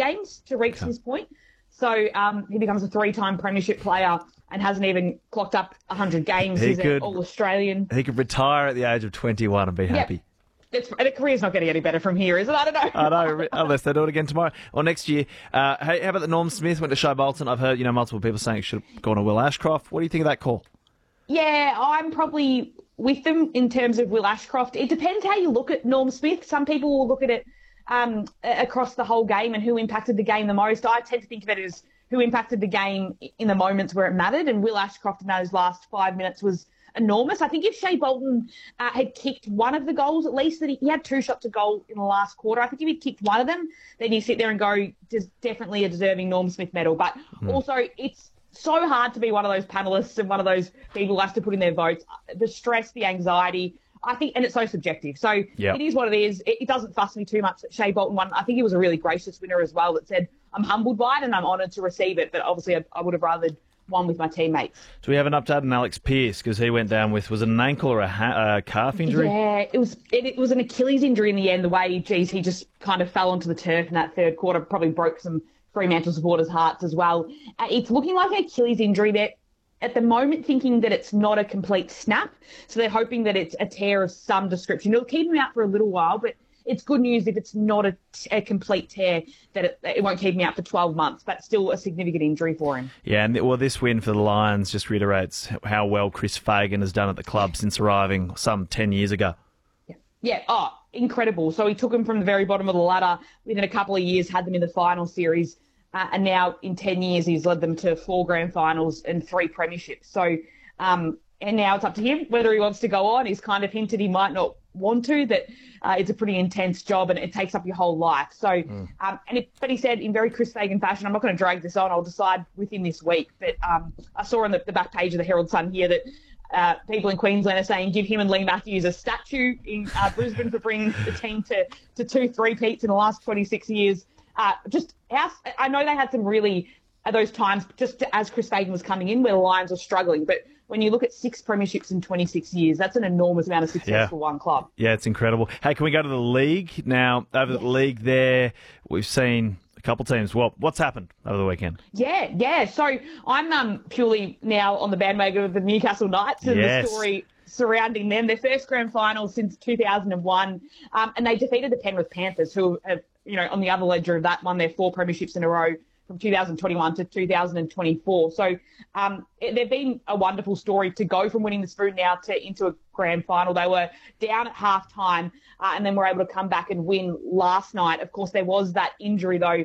games to reach this point. So he becomes a 3-time premiership player and hasn't even clocked up 100 games. He's an All-Australian. He could retire at the age of 21 and be happy. The career's not getting any better from here, is it? I don't know. I know, unless they do it again tomorrow or next year. Hey, how about the Norm Smith went to Shea Bolton? I've heard multiple people saying he should have gone to Will Ashcroft. What do you think of that call? Yeah, I'm probably with them in terms of Will Ashcroft. It depends how you look at Norm Smith. Some people will look at it across the whole game and who impacted the game the most. I tend to think of it as who impacted the game in the moments where it mattered, and Will Ashcroft in those last 5 minutes was enormous. I think if Shea Bolton had kicked one of the goals, at least, that he had 2 shots at goal in the last quarter. I think if he'd kicked one of them, then you sit there and go, definitely a deserving Norm Smith medal. But also, it's so hard to be one of those panelists and one of those people who has to put in their votes. The stress, the anxiety, I think, and it's so subjective. So It is what it is. It doesn't fuss me too much that Shea Bolton won. I think he was a really gracious winner as well that said, I'm humbled by it and I'm honoured to receive it. But obviously, I would have rather won with my teammates. Do we have an update on Alex Pearce? Because he went down with, was it an ankle or a calf injury? Yeah, it was an Achilles injury in the end. The way, he just kind of fell onto the turf in that third quarter, probably broke some Fremantle supporters' hearts as well. It's looking like an Achilles injury. They're at the moment thinking that it's not a complete snap, so they're hoping that it's a tear of some description. It'll keep him out for a little while, but it's good news if it's not a complete tear, that it won't keep him out for 12 months, but still a significant injury for him. Yeah, and this win for the Lions just reiterates how well Chris Fagan has done at the club since arriving some 10 years ago. Yeah, incredible. So he took them from the very bottom of the ladder. Within a couple of years, had them in the final series. And now in 10 years, he's led them to 4 grand finals and 3 premierships. So, and now it's up to him whether he wants to go on. He's kind of hinted he might not want to, that it's a pretty intense job and it takes up your whole life. So, but he said in very Chris Fagan fashion, I'm not going to drag this on. I'll decide within this week. But I saw on the back page of the Herald Sun here that people in Queensland are saying give him and Lee Matthews a statue in Brisbane for bringing the team to 2 3-peats in the last 26 years. I know they had some really, at those times, just as Chris Fagan was coming in, where the Lions were struggling. But when you look at 6 premierships in 26 years, that's an enormous amount of success for one club. Yeah, it's incredible. Hey, can we go to the league? Now, over the league there, we've seen a couple teams. Well, what's happened over the weekend? Yeah. So I'm purely now on the bandwagon of the Newcastle Knights and the story surrounding them. Their first grand final since 2001, and they defeated the Penrith Panthers, who have, on the other ledger of that, won their 4 premierships in a row from 2021 to 2024. So they've been a wonderful story to go from winning the spoon now into a grand final. They were down at halftime and then were able to come back and win last night. Of course, there was that injury, though,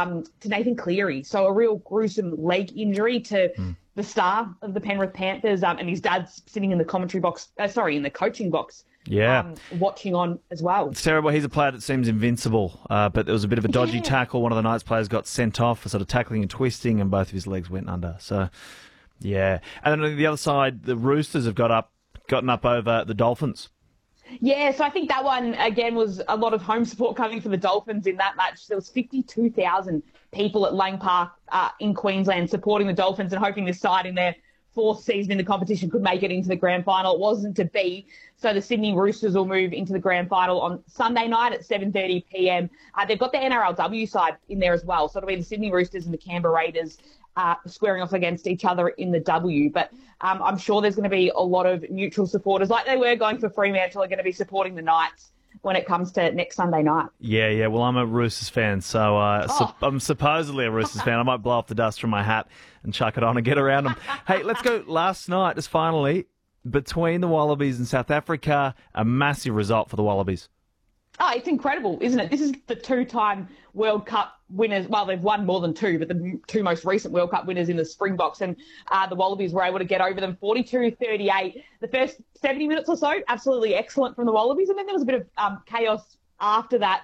to Nathan Cleary. So a real gruesome leg injury to the star of the Penrith Panthers, and his dad's sitting in the commentary box, in the coaching box. Watching on as well. It's terrible. He's a player that seems invincible, but there was a bit of a dodgy tackle. One of the Knights players got sent off for sort of tackling and twisting, and both of his legs went under. So, yeah. And then on the other side, the Roosters have gotten up over the Dolphins. Yeah, so I think that one, again, was a lot of home support coming for the Dolphins in that match. There was 52,000 people at Lang Park in Queensland supporting the Dolphins and hoping this side in their 4th season in the competition could make it into the grand final. It wasn't to be. So the Sydney Roosters will move into the grand final on Sunday night at 7:30 p.m. They've got the NRLW side in there as well. So it'll be the Sydney Roosters and the Canberra Raiders squaring off against each other in the W. But I'm sure there's going to be a lot of neutral supporters, like they were going for Fremantle, are going to be supporting the Knights when it comes to next Sunday night. Yeah. Well, I'm a Roosters fan, so I'm supposedly a Roosters fan. I might blow off the dust from my hat and chuck it on and get around them. Hey, let's go last night, just finally, between the Wallabies and South Africa, a massive result for the Wallabies. Oh, it's incredible, isn't it? This is the 2-time World Cup winners. Well, they've won more than 2, but the 2 most recent World Cup winners in the Springboks, and the Wallabies were able to get over them 42-38. The first 70 minutes or so, absolutely excellent from the Wallabies, and then there was a bit of chaos after that.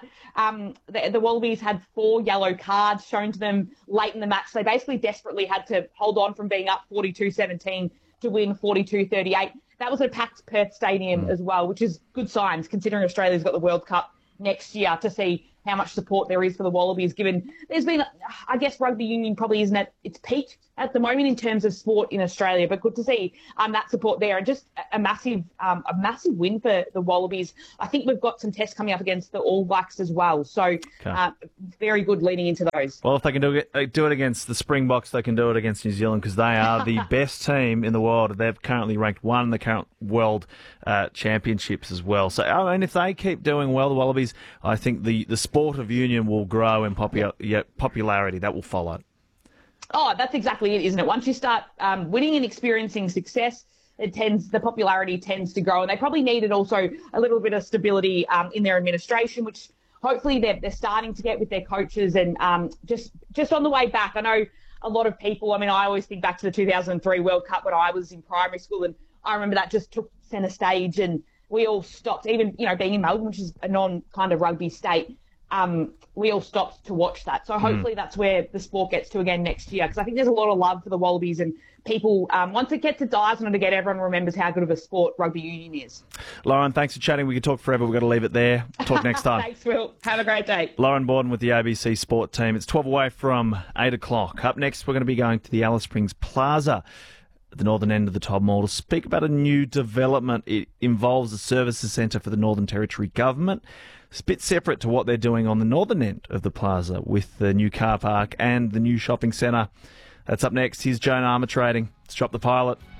The Wallabies had 4 yellow cards shown to them late in the match. They basically desperately had to hold on from being up 42-17 to win 42-38. That was at a packed Perth Stadium as well, which is good signs considering Australia's got the World Cup next year, to see how much support there is for the Wallabies, given there's been, I guess, rugby union probably isn't at its peak at the moment in terms of sport in Australia, but good to see that support there, and just a massive win for the Wallabies. I think we've got some tests coming up against the All Blacks as well, so very good leading into those. Well, if they can do it against the Springboks, they can do it against New Zealand, because they are the best team in the world. They've currently ranked one in the current World Championships as well. So, I mean, if they keep doing well, the Wallabies, I think the sport of union will grow in popularity. That will follow. Oh, that's exactly it, isn't it? Once you start winning and experiencing success, the popularity tends to grow, and they probably needed also a little bit of stability in their administration, which hopefully they're starting to get with their coaches, and just on the way back. I know a lot of people, I mean, I always think back to the 2003 World Cup when I was in primary school, and I remember that just took centre stage, and we all stopped, even, being in Melbourne, which is a non-kind of rugby state, we all stopped to watch that. So hopefully that's where the sport gets to again next year, because I think there's a lot of love for the Wallabies, and people, once it gets its eyes on it again, everyone remembers how good of a sport rugby union is. Lauren, thanks for chatting. We could talk forever. We've got to leave it there. Talk next time. Thanks, Will. Have a great day. Lauren Borden with the ABC Sport team. It's 12 away from 8 o'clock. Up next, we're going to be going to the Alice Springs Plaza at the northern end of the Todd Mall to speak about a new development. It involves a services centre for the Northern Territory Government. It's a bit separate to what they're doing on the northern end of the plaza with the new car park and the new shopping centre. That's up next. Here's Joan Armour Trading. Let's drop the pilot.